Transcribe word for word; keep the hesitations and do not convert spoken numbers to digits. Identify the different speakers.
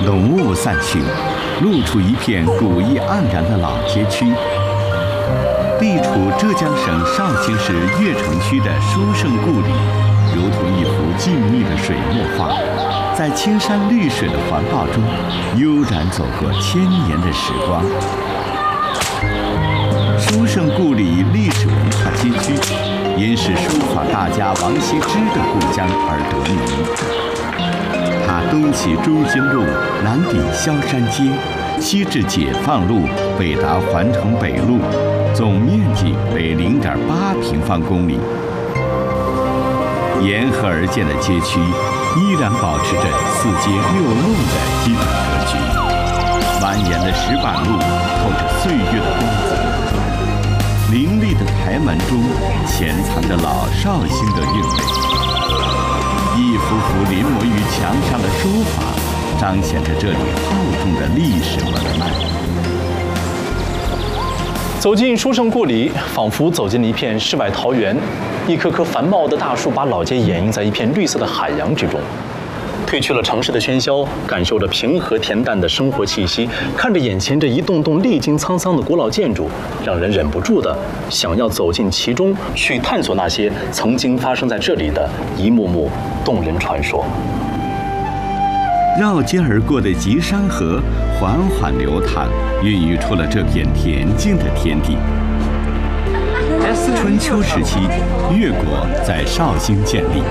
Speaker 1: 浓雾散去，露出一片古意盎然的老街区。地处浙江省绍兴市越城区的书圣故里，如同一幅静谧的水墨画，在青山绿水的环抱中，悠然走过千年的时光。书圣故里历史文化街区，因是书法大家王羲之的故乡而得名。它东起中兴路，南抵萧山街，西至解放路，北达环城北路，总面积为零点八平方公里。沿河而建的街区，依然保持着四街六弄的基本格局。蜿蜒的石板路透着岁月的光泽，凌厉的台门中潜藏着老绍兴的韵味。一幅幅临摹于墙上的书法，彰显着这里厚重的历史文脉。
Speaker 2: 走进书圣故里，仿佛走进了一片世外桃源。一棵棵繁茂的大树把老街掩映在一片绿色的海洋之中。褪去了城市的喧嚣，感受着平和恬淡的生活气息，看着眼前这一栋栋历经沧桑的古老建筑，让人忍不住的想要走进其中，去探索那些曾经发生在这里的一幕幕动人传说。
Speaker 1: 绕街而过的吉山河缓缓流淌，孕育出了这片恬静的天地。春秋时期，越国在绍兴建立。